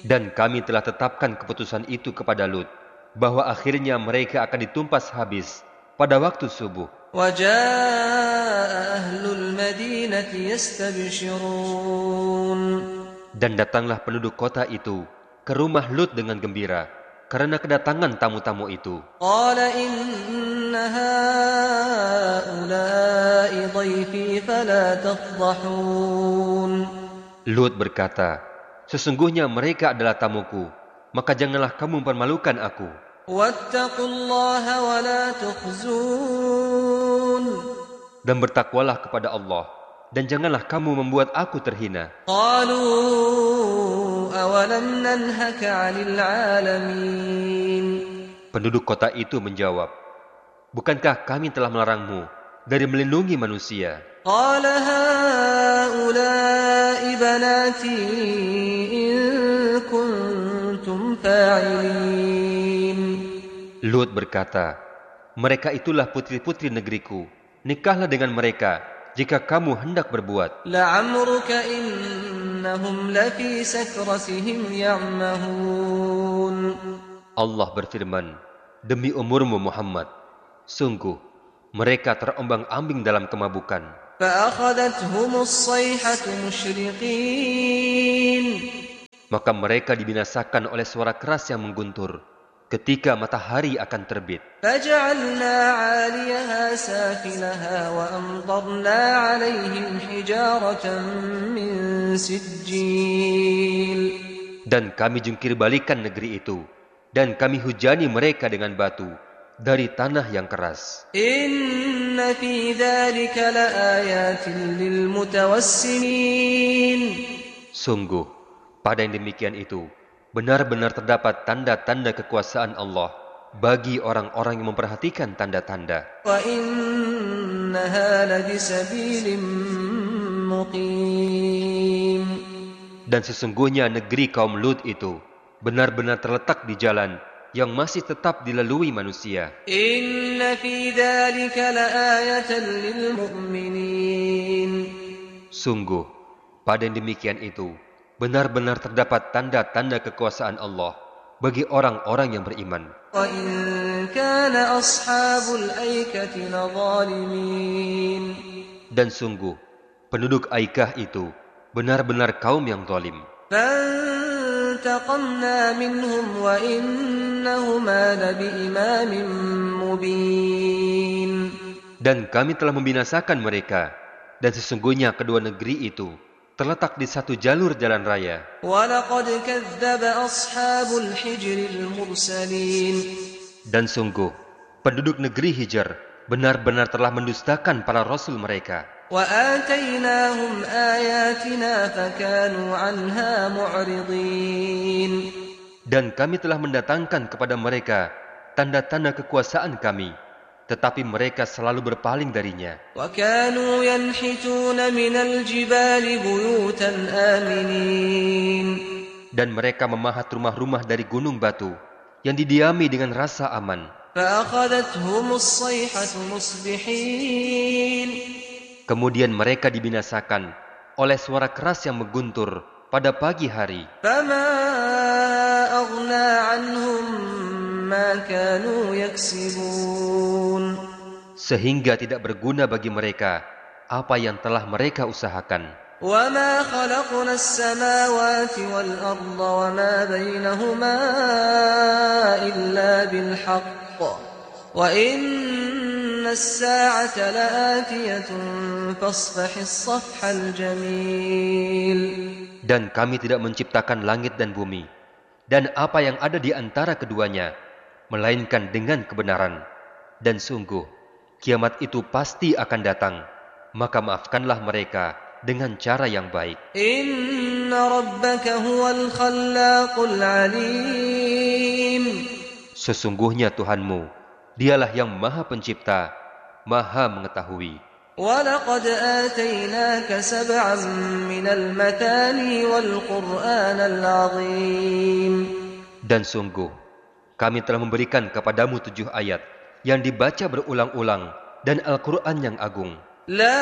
Dan kami telah tetapkan keputusan itu kepada Lut, bahwa akhirnya mereka akan ditumpas habis pada waktu subuh. وجاء أهل المدينة يستبشرون Dan datanglah penduduk kota itu ke rumah Lut dengan gembira karena kedatangan tamu-tamu itu. قال إن هؤلاء ضيفي فلا تفضحون Lut berkata, sesungguhnya mereka adalah tamuku, maka janganlah kamu mempermalukan aku. واتقوا الله ولا تخزون Dan bertakwalah kepada Allah, dan janganlah kamu membuat aku terhina. قالوا أولم ننهك عن العالمين Penduduk kota itu menjawab, bukankah kami telah melarangmu dari melindungi manusia? قال هؤلاء بناتي إن كنتم فاعلين Lut berkata, mereka itulah putri-putri negeriku. Nikahlah dengan mereka jika kamu hendak berbuat. لعمرك إنهم لفي سكرتهم يعمهون Allah berfirman, demi umurmu Muhammad, sungguh mereka terombang-ambing dalam kemabukan. فأخذتهم الصيحة مشرقين Maka mereka dibinasakan oleh suara keras yang mengguntur ketika matahari akan terbit. فجعلنا عاليها سافلها وأمطرنا عليهم حجارة من سجيل Dan kami jungkir balikan negeri itu, dan kami hujani mereka dengan batu dari tanah yang keras. إن في ذلك لآيات للمتوسمين Sungguh, pada yang demikian itu, benar-benar terdapat tanda-tanda kekuasaan Allah bagi orang-orang yang memperhatikan tanda-tanda. وإنها لبسبيل مقيم Dan sesungguhnya negeri kaum Lut itu benar-benar terletak di jalan yang masih tetap dilalui manusia. إن في ذلك لآية للمؤمنين Sungguh, pada yang demikian itu, benar-benar terdapat tanda-tanda kekuasaan Allah bagi orang-orang yang beriman. وإن كان أصحاب الأيكة لظالمين Dan sungguh, penduduk Aikah itu benar-benar kaum yang zalim. فانتقمنا منهم وإنهما لبإمام مبين Dan kami telah membinasakan mereka, dan sesungguhnya kedua negeri itu terletak di satu jalur jalan raya. ولقد كذب أصحاب الحجر المرسلين Dan sungguh, penduduk negeri Hijr benar-benar telah mendustakan para rasul mereka. وآتيناهم آياتنا فكانوا عنها معرضين Dan kami telah mendatangkan kepada mereka tanda-tanda kekuasaan kami, tetapi mereka selalu berpaling darinya. وكانوا ينحتون من الجبال بيوتا آمنين Dan mereka memahat rumah-rumah dari gunung batu yang didiami dengan rasa aman. فأخذتهم الصيحة مصبحين Kemudian mereka dibinasakan oleh suara keras yang mengguntur pada pagi hari. فما أغنى عنهم ما كانوا يكسبون Sehingga tidak berguna bagi mereka apa yang telah mereka usahakan. وما خلقنا السماوات والأرض وما بينهما إلا بالحق وإن الساعة لآتية فاصفح الصفح الجميل Dan kami tidak menciptakan langit dan bumi, dan apa yang ada di antara keduanya, melainkan dengan kebenaran. Dan sungguh, kiamat itu pasti akan datang, maka maafkanlah mereka dengan cara yang baik. إن ربك هو الخلاق العليم Sesungguhnya Tuhanmu, dialah yang maha pencipta, maha mengetahui. ولقد آتيناك سبعا من المثاني والقرآن العظيم Dan sungguh, kami telah memberikan kepadamu 7 ayat yang dibaca berulang-ulang dan Al-Quran yang agung. لا